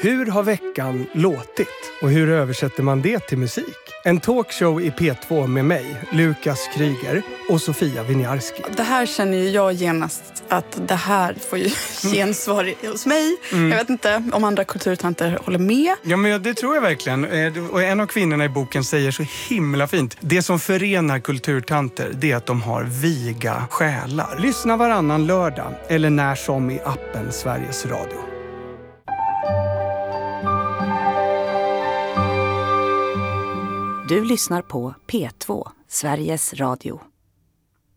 Hur har veckan låtit? Och hur översätter man det till musik? En talkshow i P2 med mig, Lukas Kryger och Sofia Winiarski. Det här känner ju jag genast att det här får ju gensvar hos mig. Jag vet inte om andra kulturtanter håller med. Ja, men det tror jag verkligen. Och en av kvinnorna i boken säger så himla fint. Det som förenar kulturtanter, det är att de har viga själar. Lyssna varannan lördag eller när som i appen Sveriges Radio. Du lyssnar på P2, Sveriges Radio.